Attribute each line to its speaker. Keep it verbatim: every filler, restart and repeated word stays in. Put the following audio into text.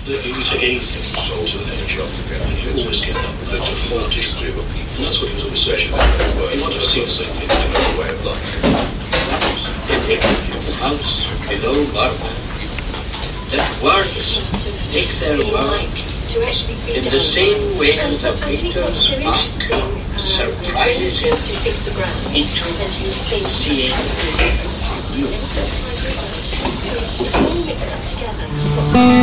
Speaker 1: you take anything, salt and any job, you always get that. There's a whole history of a people. And that's what he was always saying about those words. You want to see the same thing in another way of life.
Speaker 2: House below Varna. That waters take their work in the same way as the Peter's ark surprises into seeing you.